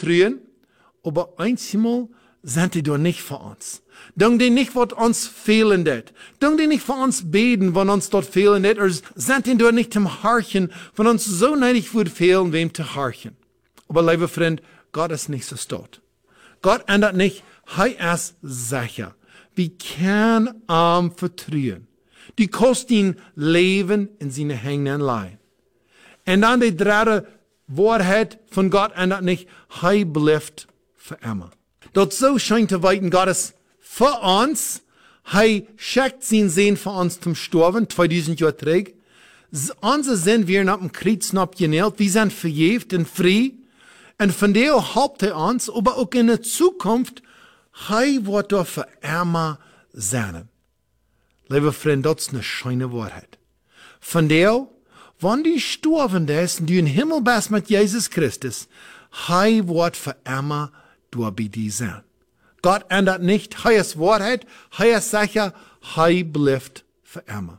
vertrauen, aber einmal sind die doch nicht für uns. Denk die nicht, was uns fehlen det. Denk die nicht für uns beten, wenn uns dort fehlen det. Oder sind die doch nicht zum Harchen, wenn uns so neidig wird fehlen, wem zu harchen. Aber, lieber Freund, Gott ist nicht so stot. Gott ändert nicht, er ist sicher. Wir können ihm vertrauen. Die kostet ihn Leben in seine Hängen allein. Und dann die dritte Wahrheit von Gott ändert nicht, bleibt für immer. Dort so scheint zu weiten, Gott ist für uns, schickt sein Sehen für uns zum Sterben, 2000 Jahre zurück. Unsere sind wir nach dem Kreuz genäht, wir sind verjährt und frei. Und von der hofft uns, aber auch in der Zukunft, wird doch für immer sein. Lieber Freund, das ist eine schöne Wahrheit. Von der, wenn die sterben ist und du in den Himmel bist mit Jesus Christus, wird für immer durch bei dir sein. Gott ändert nicht, ist Wahrheit, ist sicher, bleibt für immer.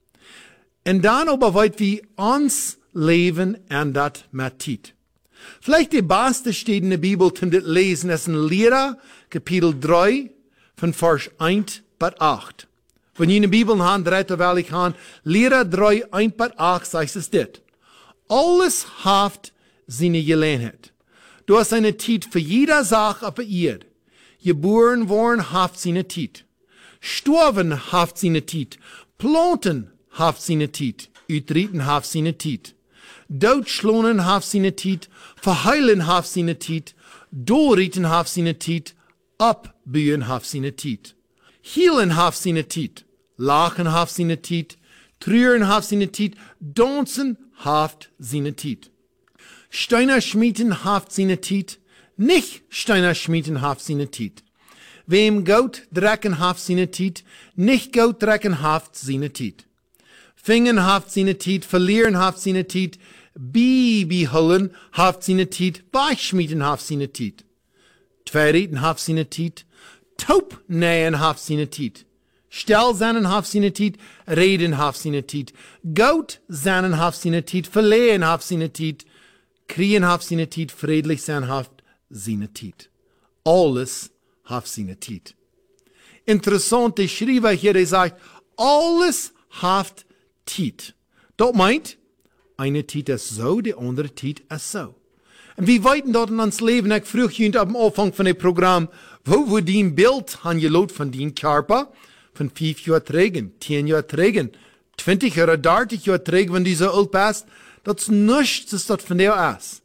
Und dann aber wird wir uns Leben ändert mit Zeit. Vielleicht die beste steht in der Bibel zum lesen, ist in Lieder, Kapitel 3, von Vers 1 bis 8. Wenn ihr in der Bibel habt, dreht weil ich habe, Lieder 3, 1 bis 8, sagt es dit. Alles haft seine Gelegenheit. Du hast eine Zeit für jede Sache auf der Erde. Geboren worden haft seine Zeit. Sterben haft seine Zeit. Planten haft seine Zeit. Utreten haft seine Zeit. Doodschlonen haft seine Zeit. Verheilen haft seine Zeit. Doorrieten haft seine Zeit. Abbühen haft seine Zeit. Healen haft seine Zeit. Lachen haft seine Zeit. Trüren haft seine Zeit. Dansen haft seine Zeit. Steiner schmieden haft seine Zeit. Nicht Steiner schmieden haft seine Zeit. Wem Gold drecken haft seine Zeit. Nicht Gold drecken haft seine Zeit. Fingen haft seine Zeit. Verlieren haft seine Zeit. Bibihullen haft seine Zeit. Beischmieden haft seine Zeit. Tweerieten haft seine Zeit. Taub nähen haft seine Zeit. Stelzanen haft seine Zeit. Reden haft seine Zeit. Gout zanen haft seine Zeit. Verlehen haft seine Zeit. Kriegen haft seine Zeit. Friedlich sein haft seine Zeit. Alles haft seine Zeit. Interessant, der Schreiber hier, der sagt, alles haft Zeit. Das meint, eine Zeit ist so, die andere Zeit ist so. Und wir weiten dort in uns Leben, ich früh am Anfang von dem Programm, wo wir dein Bild haben gelot von deinem Körper, von 5 Jahren trägen, 10 Jahren trägen, 20 oder 30 Jahre trägen, wenn du so alt bist, das ist nichts, das dort von dir ist.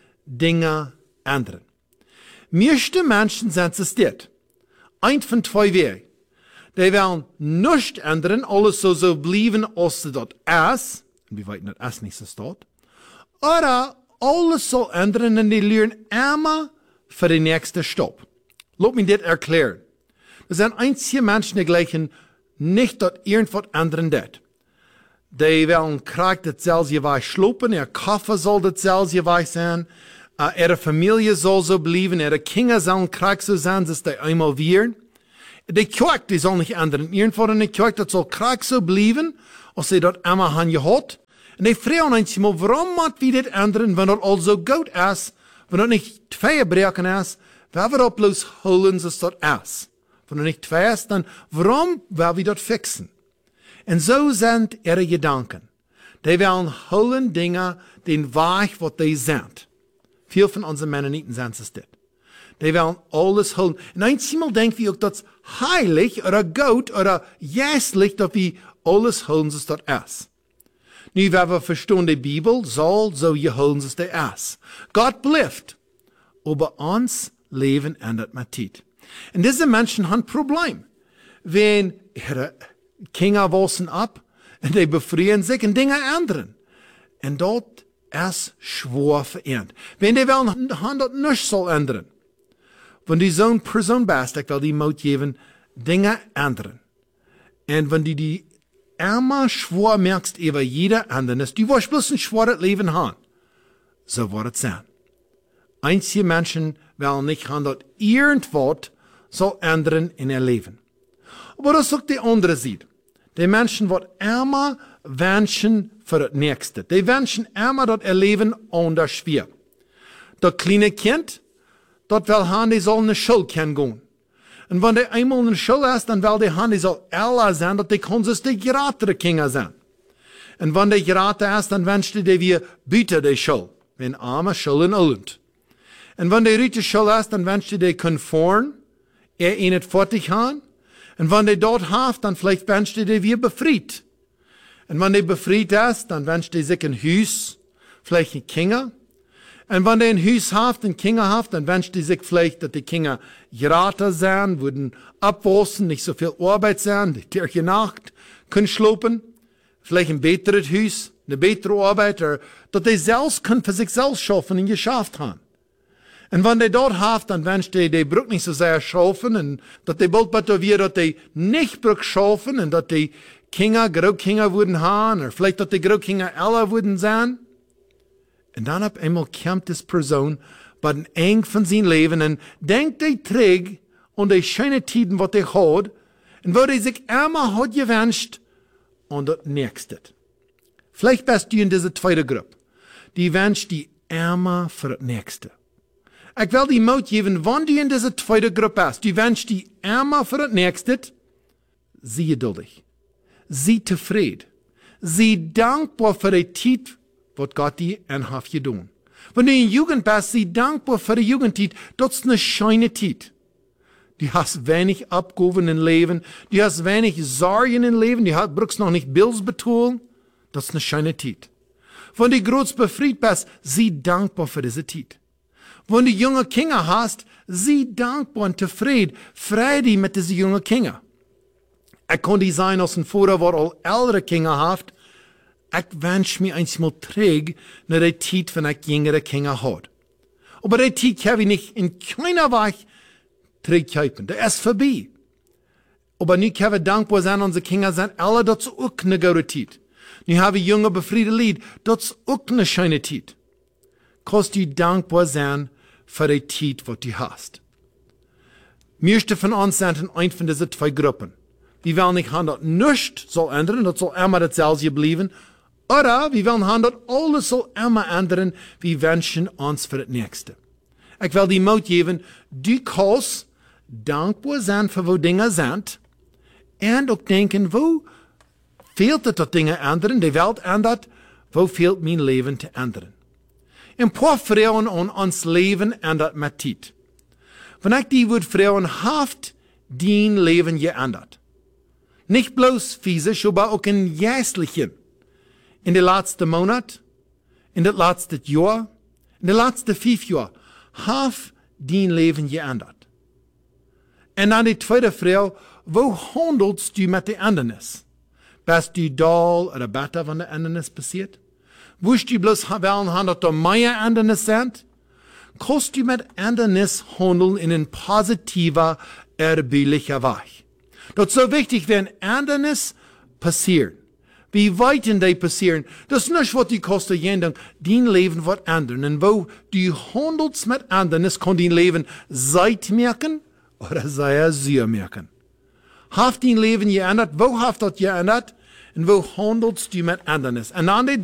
Dinge ändern. Meiste Menschen sind es dit. Ein von zwei Wegen. Die wollen nichts ändern, alles so bleiben, als es dort ist. Und wir weiten, das ist nicht so dort. Oder alles soll ändern und die lernen immer für den nächsten Stopp. Lass mich das erklären. Es sind einzige Menschen, die gleichen nicht dort irgendwas ändern det. Die wollen Krieg dasselbe Geweih schlupen, ihr Koffer soll dasselbe Geweih sein, ihre Familie soll so bleiben, ihre Kinder sollen Krieg so sein, dass die einmal werden. Die Kirche, die soll nicht ändern. Irgendwo in der Kirche, das soll Krieg so bleiben, als sie dort immer haben gehabt. Und die fragen einmal, warum muss wir das ändern, wenn das all so gut ist, wenn das nicht zwei Brechen ist, wer wir das bloß holen, dass das ist. Wenn das nicht zwei ist, dann warum wollen wir das fixen? Und so sind ihre Gedanken. Die wollen holen Dinge, den Weg, was die sind. Viele von unseren Mennoniten sind es das. Die wollen alles holen. Und einmal denken wir auch, dass heilig oder gut oder jässlich, dass wir alles holen, was das ist. Nu, wenn wir verstehen, die Bibel soll so geholen, was das ist. Gott bleibt. Aber uns Leben ändert mit Zeit. Und diese Menschen haben ein Problem. Wenn ihre Kinder wachsen ab und die befreien sich und Dinge ändern. Und dort ist schwer verändert. Wenn die wollen, haben das nicht soll ändern. Wenn die so eine Person bist, ich will die Mut geben, Dinge ändern. Und wenn die immer schwer merkst über jeder anderen, du wirst bloß ein schweres Leben haben. So wird es sein. Einzige Menschen wollen nicht haben, dass irgendwas soll ändern in ihr Leben. Aber das ist auch die andere Seite. Die Menschen, die immer wünschen für das Nächste. Die wünschen immer, dass ihr Leben anders wird. Das kleine Kind, dort will han, die soll in die Schule gehen. Und wenn die einmal in der Schule ist, dann will die han, die soll älter sein, dass die kannst die geratere Kinder sein. Und wenn die gerater ist, dann wünscht die wir bitte die Schule. Wenn arme Schule in Irland. Und wenn die richtig Schule ist, dann wünscht die konform, nicht fertig haben. Und wenn die dort haft, dann vielleicht wünscht die wir befreit. Und wenn die befreit ist, dann wünscht die sich ein Haus, vielleicht ein Kinder. Und wenn die ein Haus haft, ein Kinder haft, dann wünscht die sich vielleicht, dass die Kinder gerater sein, würden abwaschen, nicht so viel Arbeit sein, die Tag Nacht können schlupen. Vielleicht ein besseres Haus, eine bessere Arbeit, oder dass die selbst können für sich selbst schaffen und geschafft haben. Und wenn die dort haft, dann wünscht die Brück nicht so sehr schaffen, und dass die bald bitte wir, dass die nicht Brück schaffen, und dass die Kinder, Kinder würden haben, oder vielleicht, dass die Kinder älter würden sein. Und dann ab einmal kommt das Person bei den Eng von seinem Leben und denkt die träg und die schönen Tiden, was die hat, und wo die sich immer hat gewünscht, und das nächste. Vielleicht bist du in dieser zweiten Gruppe. Die wünscht die immer für das nächste. Ich will die Mut geben, wenn du in dieser zweiten Gruppe bist, du wünschst die immer für das nächste, sei geduldig. Sei zufrieden. Sei dankbar für die Zeit, was Gott dir hat getan. Wenn du in Jugend bist, sei dankbar für die Jugendzeit. Das ist eine schöne Zeit. Du hast wenig Abgaben im Leben. Du hast wenig Sorgen im Leben. Du brauchst noch nicht Bills bezahlen. Das ist eine schöne Zeit. Wenn du groß befreit bist, sei dankbar für diese Zeit. Wenn du junge Kinder hast, sei dankbar und zufrieden. Freude mit diesen jungen Kindern. Ich kann die sein aus dem Vorder, wo all ältere Kinder haft. Ich wünsche mir einmal träg nach der Zeit, wenn ich jüngere Kinder hat. Aber die Zeit kann ich nicht in keiner Weise träg halten. Der ist vorbei. Aber nu können wir dankbar sein, unsere Kinder sind alle, das ist auch eine gute Zeit. Nu haben wir junge, befriedete Lied, das ist auch eine schöne Zeit. Kannst du dankbar sein für die Zeit, was du hast. Meiste von uns sind in einer von diesen zwei Gruppen. Wir wollen nicht haben, dass nichts soll ändern, das soll immer dasselbe bleiben. Oder wir wollen haben, dass alles soll immer ändern, wir wünschen uns für das Nächste. Ich will die Mut geben, du kannst dankbar sein für wo Dinge sind und auch denken, wo fehlt es, dass Dinge ändern, die Welt ändert, wo fehlt mein Leben zu ändern. Ein paar Frauen an uns Leben ändert mit Zeit. Wenn ich die Wort Frauen haft, dein Leben geändert. Nicht bloß physisch, aber auch in geistlichen. In den letzten Monat, in den letzten Jahr, in den letzten 5 Jahren, haft dein Leben geändert. Und dann die zweite Frau, wo handelst du mit der Ändernis? Bist du doll oder besser, wenn der Ändernis passiert? Willst du bloß wollen haben, dass da mehr Ändernis sind? Kannst du mit Ändernis handeln in ein positiver, erbaulicher Weg? Das ist so wichtig, wenn Ändernis passiert. Wie weit in die passieren, das ist nicht, was die kostet, dein Leben wird ändern. Und wo du handelst mit Ändernis, kann dein Leben Zeit merken oder sehr sehr merken. Haft dein Leben geändert? Wo haft das geändert? Und wo handelst du mit Ändernis? Und an die